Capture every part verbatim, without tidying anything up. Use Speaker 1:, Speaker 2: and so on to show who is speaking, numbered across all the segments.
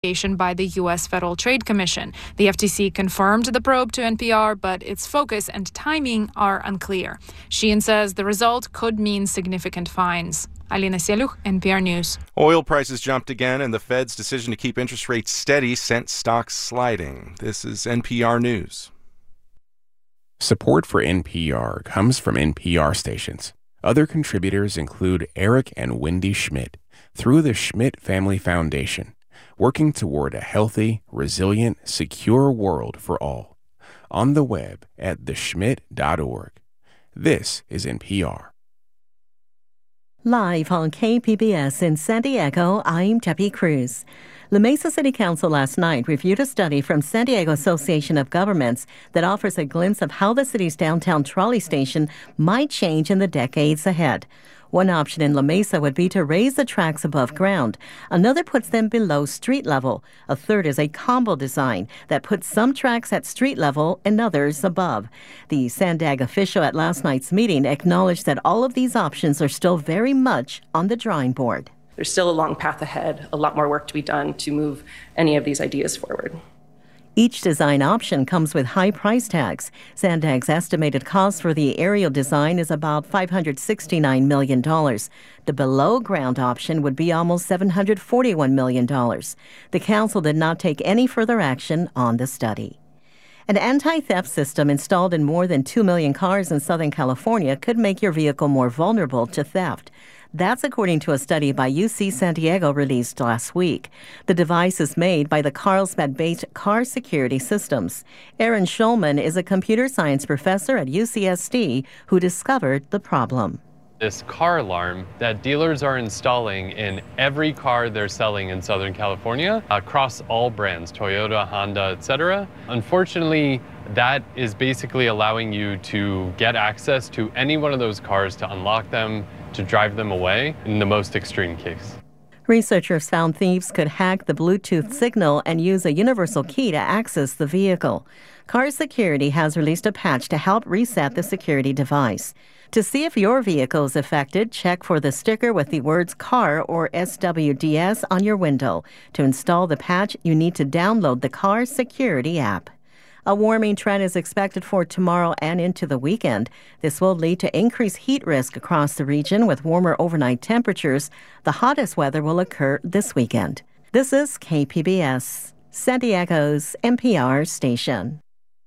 Speaker 1: by the U S Federal Trade Commission. The F T C confirmed the probe to N P R, but its focus and timing are unclear. Sheehan says the result could mean significant fines. Alina Seluch, N P R News.
Speaker 2: Oil prices jumped again, and the Fed's decision to keep interest rates steady sent stocks sliding. This is N P R News.
Speaker 3: Support for N P R comes from N P R stations. Other contributors include Eric and Wendy Schmidt through the Schmidt Family Foundation, working toward a healthy, resilient, secure world for all. On the web at the schmidt dot org. This is N P R.
Speaker 4: Live on K P B S in San Diego, I'm Debbie Cruz. La Mesa City Council last night reviewed a study from San Diego Association of Governments that offers a glimpse of how the city's downtown trolley station might change in the decades ahead. One option in La Mesa would be to raise the tracks above ground. Another puts them below street level. A third is a combo design that puts some tracks at street level and others above. The Sandag official at last night's meeting acknowledged that all of these options are still very much on the drawing board.
Speaker 5: There's still a long path ahead, a lot more work to be done to move any of these ideas forward.
Speaker 4: Each design option comes with high price tags. Sandag's estimated cost for the aerial design is about five hundred sixty-nine million dollars. The below-ground option would be almost seven hundred forty-one million dollars. The council did not take any further action on the study. An anti-theft system installed in more than two million cars in Southern California could make your vehicle more vulnerable to theft. That's according to a study by U C San Diego released last week. The device is made by the Carlsbad-based Car Security Systems. Aaron Schulman is a computer science professor at U C S D who discovered the problem.
Speaker 6: This car alarm that dealers are installing in every car they're selling in Southern California across all brands, Toyota, Honda, et cetera. Unfortunately, that is basically allowing you to get access to any one of those cars to unlock them, to drive them away in the most extreme case.
Speaker 4: Researchers found thieves could hack the Bluetooth signal and use a universal key to access the vehicle. Car Security has released a patch to help reset the security device. To see if your vehicle is affected, check for the sticker with the words car or S W D S on your window. To install the patch, you need to download the Car Security app. A warming trend is expected for tomorrow and into the weekend. This will lead to increased heat risk across the region with warmer overnight temperatures. The hottest weather will occur this weekend. This is K P B S, San Diego's N P R station.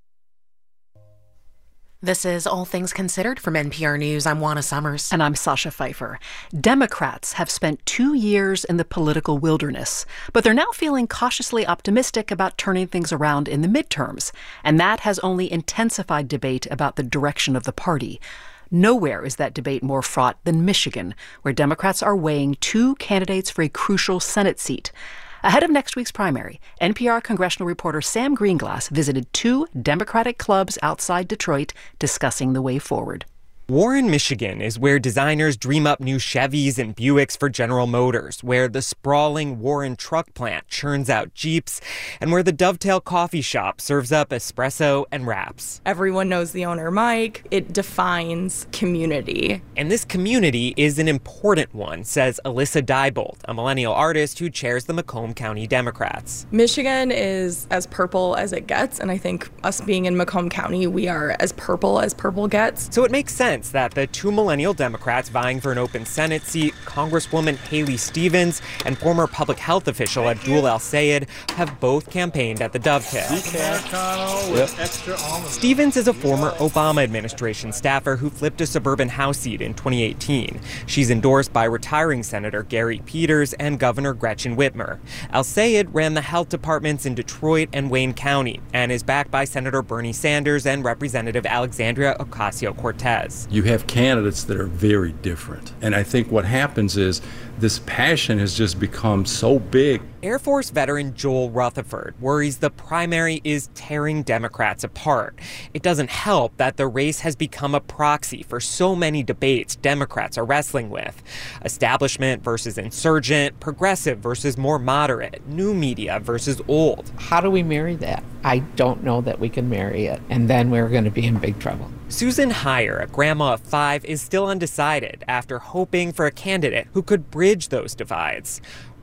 Speaker 7: This is All Things Considered from N P R News. I'm Juana Summers.
Speaker 8: And I'm Sasha Pfeiffer. Democrats have spent two years in the political wilderness, but they're now feeling cautiously optimistic about turning things around in the midterms. And that has only intensified debate about the direction of the party. Nowhere is that debate more fraught than Michigan, where Democrats are weighing two candidates for a crucial Senate seat. Ahead of next week's primary, N P R congressional reporter Sam Greenglass visited two Democratic clubs outside Detroit discussing the way forward.
Speaker 9: Warren, Michigan is where designers dream up new Chevys and Buicks for General Motors, where the sprawling Warren truck plant churns out Jeeps, and where the Dovetail coffee shop serves up espresso and wraps.
Speaker 10: Everyone knows the owner, Mike. It defines community.
Speaker 9: And this community is an important one, says Alyssa Diebold, a millennial artist who chairs the Macomb County Democrats.
Speaker 10: Michigan is as purple as it gets, and I think us being in Macomb County, we are as purple as purple gets.
Speaker 9: So it makes sense that the two millennial Democrats vying for an open Senate seat, Congresswoman Haley Stevens and former public health official Abdul El-Sayed, have both campaigned at the Dovetail. Yep. Stevens is a former Obama administration staffer who flipped a suburban House seat in twenty eighteen. She's endorsed by retiring Senator Gary Peters and Governor Gretchen Whitmer. El-Sayed ran the health departments in Detroit and Wayne County and is backed by Senator Bernie Sanders and Representative Alexandria Ocasio-Cortez.
Speaker 11: You have candidates that are very different. And I think what happens is this passion has just become so big.
Speaker 9: Air Force veteran Joel Rutherford worries the primary is tearing Democrats apart. It doesn't help that the race has become a proxy for so many debates Democrats are wrestling with. Establishment versus insurgent, progressive versus more moderate, new media versus old.
Speaker 12: How do we marry that? I don't know that we can marry it, and then we're going to be in big trouble.
Speaker 9: Susan Heyer, a grandma of five, is still undecided after hoping for a candidate who could bridge those divides.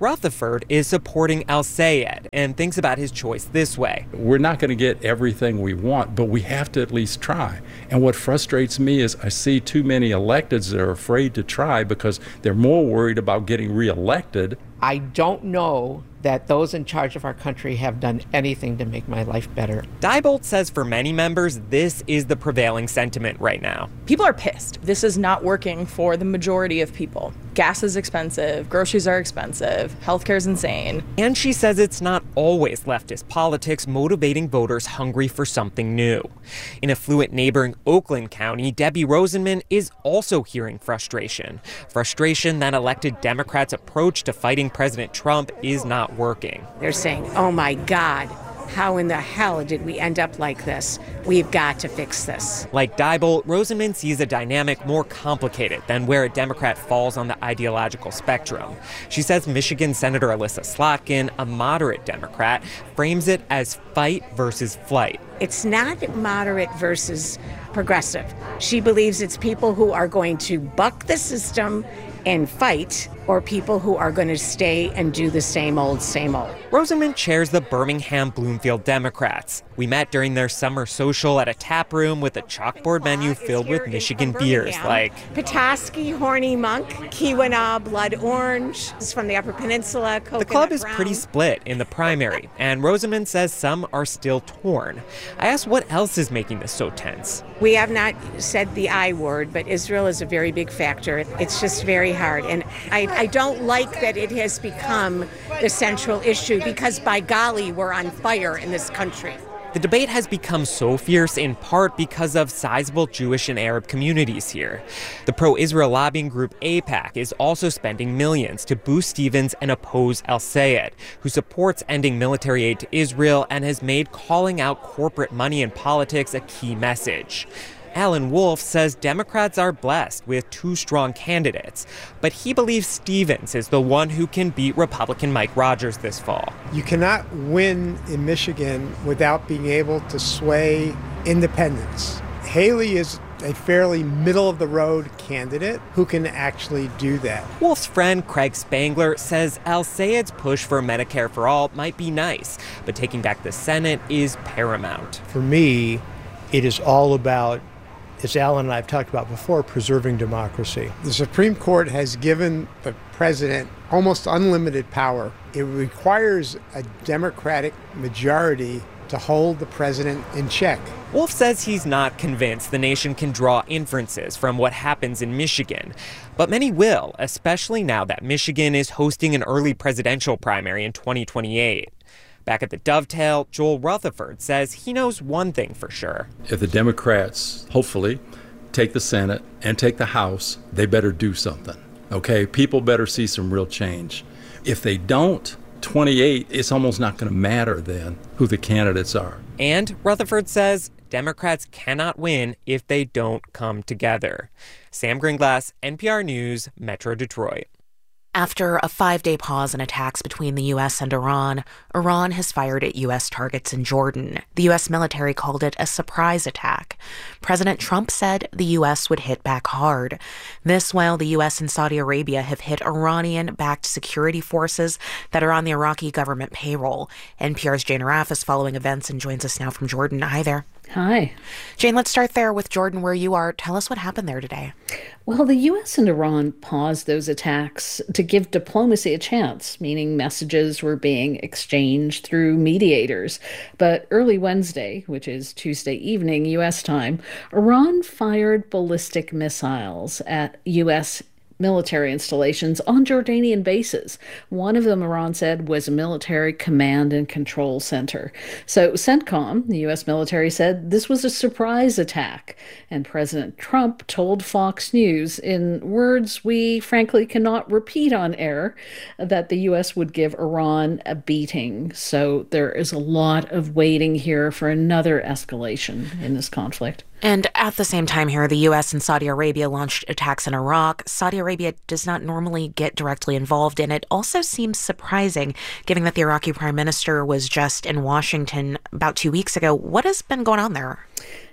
Speaker 9: Rutherford is supporting Al-Sayed and thinks about his choice this way.
Speaker 11: We're not going to get everything we want, but we have to at least try. And what frustrates me is I see too many electeds that are afraid to try because they're more worried about getting reelected.
Speaker 12: I don't know that those in charge of our country have done anything to make my life better.
Speaker 9: Diebold says for many members, this is the prevailing sentiment right now.
Speaker 10: People are pissed. This is not working for the majority of people. Gas is expensive, groceries are expensive, healthcare is insane.
Speaker 9: And she says it's not always leftist politics motivating voters hungry for something new. In affluent neighboring Oakland County, Debbie Rosenman is also hearing frustration. Frustration that elected Democrats' approach to fighting President Trump is not working.
Speaker 13: They're saying, oh my God, how in the hell did we end up like this? We've got to fix this.
Speaker 9: Like Diebold, Rosenman sees a dynamic more complicated than where a Democrat falls on the ideological spectrum. She says Michigan Senator Alyssa Slotkin, a moderate Democrat, frames it as fight versus flight.
Speaker 13: It's not moderate versus progressive. She believes it's people who are going to buck the system and fight, or people who are going to stay and do the same old, same old.
Speaker 9: Rosenman chairs the Birmingham Bloomfield Democrats. We met during their summer social at a tap room with a chalkboard menu filled with Michigan beers like
Speaker 13: Petoskey, Horny Monk, Keweenaw, Blood Orange. This is from the Upper Peninsula. Coconut
Speaker 9: The club is
Speaker 13: Brown.
Speaker 9: pretty split in the primary, and Rosenman says some are still torn. I asked what else is making this so tense.
Speaker 13: We have not said the I word, but Israel is a very big factor. It's just very hard. And I, I don't like that it has become the central issue because, by golly, we're on fire in this country.
Speaker 9: The debate has become so fierce in part because of sizable Jewish and Arab communities here. The pro-Israel lobbying group AIPAC is also spending millions to boost Stevens and oppose Al-Sayed, who supports ending military aid to Israel and has made calling out corporate money in politics a key message. Alan Wolf says Democrats are blessed with two strong candidates, but he believes Stevens is the one who can beat Republican Mike Rogers this fall.
Speaker 14: You cannot win in Michigan without being able to sway independents. Haley is a fairly middle-of-the-road candidate who can actually do that.
Speaker 9: Wolf's friend Craig Spangler says Al-Sayed's push for Medicare for All might be nice, but taking back the Senate is paramount.
Speaker 14: For me, it is all about, as Alan and I have talked about before, preserving democracy. The Supreme Court has given the president almost unlimited power. It requires a Democratic majority to hold the president in check.
Speaker 9: Wolf says he's not convinced the nation can draw inferences from what happens in Michigan, but many will, especially now that Michigan is hosting an early presidential primary in twenty twenty-eight. Back at the Dovetail, Joel Rutherford says he knows one thing for sure.
Speaker 11: If the Democrats, hopefully, take the Senate and take the House, they better do something, okay? People better see some real change. If they don't, twenty-eight, it's almost not going to matter then who the candidates are.
Speaker 9: And Rutherford says Democrats cannot win if they don't come together. Sam Gringlass, N P R News, Metro Detroit.
Speaker 7: After a five-day pause in attacks between the U S and Iran, Iran has fired at U S targets in Jordan. The U S military called it a surprise attack. President Trump said the U S would hit back hard. This while the U S and Saudi Arabia have hit Iranian-backed security forces that are on the Iraqi government payroll. N P R's Jane Arraf is following events and joins us now from Jordan. Hi there.
Speaker 15: Hi.
Speaker 7: Jane, let's start there with Jordan, where you are. Tell us what happened there today.
Speaker 15: Well, the U S and Iran paused those attacks to give diplomacy a chance, meaning messages were being exchanged through mediators. But early Wednesday, which is Tuesday evening U S time, Iran fired ballistic missiles at U S military installations on Jordanian bases. One of them, Iran said, was a military command and control center. So CENTCOM, the U S military, said this was a surprise attack. And President Trump told Fox News, in words we frankly cannot repeat on air, that the U S would give Iran a beating. So there is a lot of waiting here for another escalation in this conflict.
Speaker 7: And at the same time here, the U S and Saudi Arabia launched attacks in Iraq. Saudi Arabia does not normally get directly involved in it. Also seems surprising, given that the Iraqi prime minister was just in Washington about two weeks ago. What has been going on there?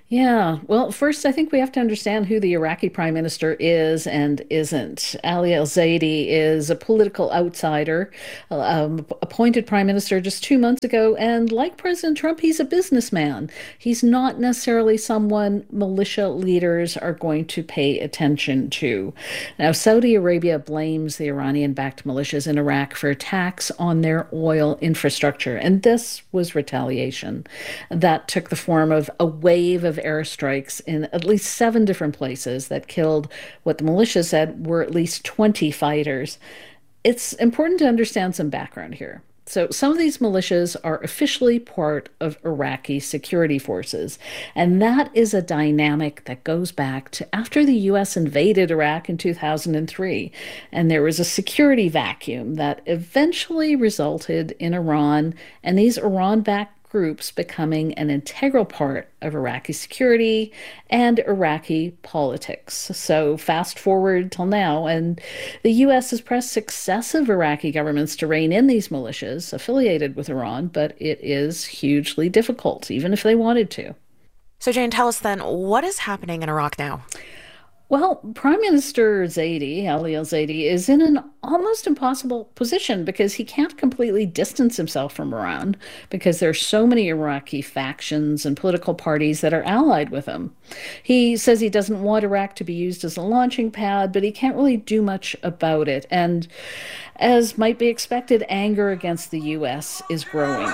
Speaker 15: Yeah, well, first, I think we have to understand who the Iraqi prime minister is and isn't. Ali al-Zaidi is a political outsider, um, appointed prime minister just two months ago, and like President Trump, he's a businessman. He's not necessarily someone militia leaders are going to pay attention to. Now, Saudi Arabia blames the Iranian-backed militias in Iraq for attacks on their oil infrastructure, and this was retaliation. That took the form of a wave of airstrikes in at least seven different places that killed what the militia said were at least twenty fighters. It's important to understand some background here. So some of these militias are officially part of Iraqi security forces, and that is a dynamic that goes back to after the U S invaded Iraq in two thousand three, and there was a security vacuum that eventually resulted in Iran and these Iran-backed groups becoming an integral part of Iraqi security and Iraqi politics. So fast forward till now, and the U S has pressed successive Iraqi governments to rein in these militias affiliated with Iran, but it is hugely difficult, even if they wanted to.
Speaker 7: So Jane, tell us then, what is happening in Iraq now?
Speaker 15: Well, Prime Minister Zaidi, Ali al-Zaidi, is in an almost impossible position because he can't completely distance himself from Iran because there are so many Iraqi factions and political parties that are allied with him. He says he doesn't want Iraq to be used as a launching pad, but he can't really do much about it. And as might be expected, anger against the U S is growing.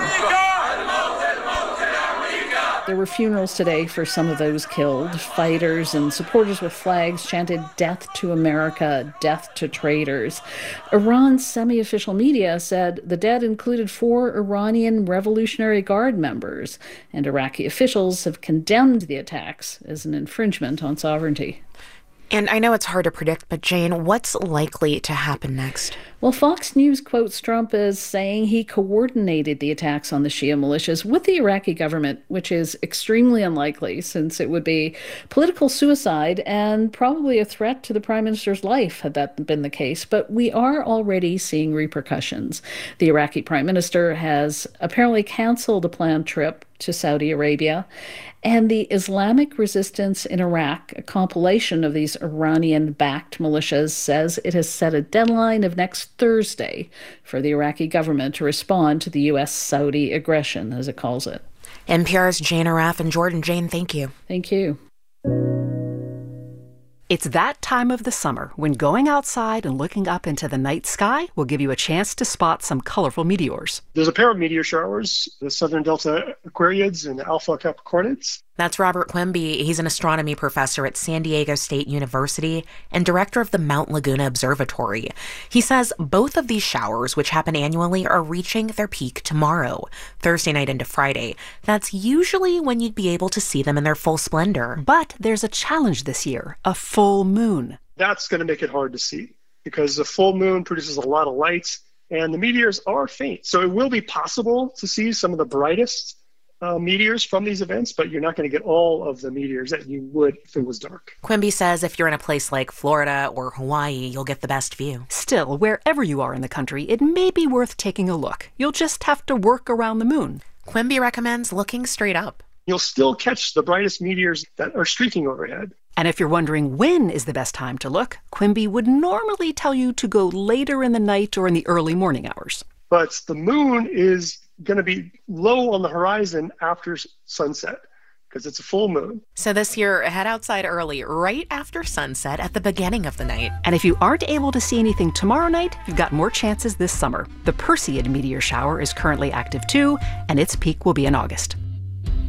Speaker 15: There were funerals today for some of those killed. Fighters and supporters with flags chanted "Death to America, death to traitors." Iran's semi-official media said the dead included four Iranian Revolutionary Guard members, and Iraqi officials have condemned the attacks as an infringement on sovereignty.
Speaker 7: And I know it's hard to predict, but Jane, what's likely to happen next?
Speaker 15: Well, Fox News quotes Trump as saying he coordinated the attacks on the Shia militias with the Iraqi government, which is extremely unlikely since it would be political suicide and probably a threat to the prime minister's life had that been the case. But we are already seeing repercussions. The Iraqi prime minister has apparently canceled a planned trip to Saudi Arabia, and the Islamic Resistance in Iraq, a compilation of these Iranian-backed militias, says it has set a deadline of next Thursday for the Iraqi government to respond to the U S-Saudi aggression, as it calls it.
Speaker 7: N P R's Jane Arraf and Jordan. Jane, thank you.
Speaker 15: Thank you.
Speaker 8: It's that time of the summer when going outside and looking up into the night sky will give you a chance to spot some colorful meteors.
Speaker 16: There's a pair of meteor showers, the Southern Delta Aquariids and Alpha Capricornids.
Speaker 7: That's Robert Quimby. He's an astronomy professor at San Diego State University and director of the Mount Laguna Observatory. He says both of these showers, which happen annually, are reaching their peak tomorrow, Thursday night into Friday. That's usually when you'd be able to see them in their full splendor.
Speaker 8: But there's a challenge this year, a full moon.
Speaker 16: That's going to make it hard to see because the full moon produces a lot of light and the meteors are faint. So it will be possible to see some of the brightest Uh, meteors from these events, but you're not going to get all of the meteors that you would if it was dark.
Speaker 7: Quimby says if you're in a place like Florida or Hawaii, you'll get the best view.
Speaker 8: Still, wherever you are in the country, it may be worth taking a look. You'll just have to work around the moon.
Speaker 7: Quimby recommends looking straight up.
Speaker 16: You'll still catch the brightest meteors that are streaking overhead.
Speaker 8: And if you're wondering when is the best time to look, Quimby would normally tell you to go later in the night or in the early morning hours.
Speaker 16: But the moon is going to be low on the horizon after sunset because it's a full moon.
Speaker 7: So this year, head outside early, right after sunset at the beginning of the night.
Speaker 8: And if you aren't able to see anything tomorrow night, you've got more chances this summer. The Perseid meteor shower is currently active too, and its peak will be in August.